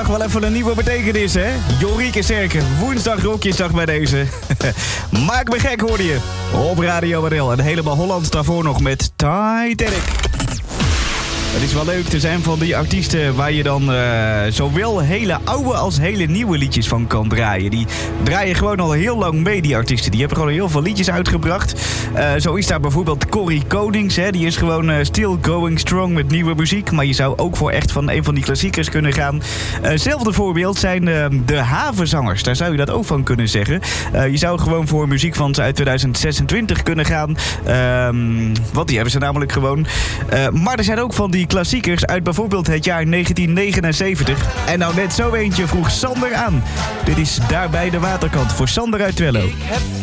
woensdag wel even een nieuwe betekenis, hè? Jorieke Serke, woensdag rokjesdag bij deze. Maak me gek, hoorde je. Op Radio NL en helemaal Hollands daarvoor nog met Titanic. Het is wel leuk te zijn van die artiesten waar je dan zowel hele oude als hele nieuwe liedjes van kan draaien. Die draaien gewoon al heel lang mee, die artiesten. Die hebben gewoon heel veel liedjes uitgebracht. Zo is daar bijvoorbeeld Corrie Konings. Hè. Die is gewoon still going strong met nieuwe muziek. Maar je zou ook voor echt van een van die klassiekers kunnen gaan. Hetzelfde voorbeeld zijn de Havenzangers. Daar zou je dat ook van kunnen zeggen. Je zou gewoon voor muziek van uit 2026 kunnen gaan. Want die hebben ze namelijk gewoon. Maar er zijn ook van die klassiekers uit bijvoorbeeld het jaar 1979. En nou net zo eentje vroeg Sander aan. Dit is Daar bij de Waterkant voor Sander uit Twello. Ik heb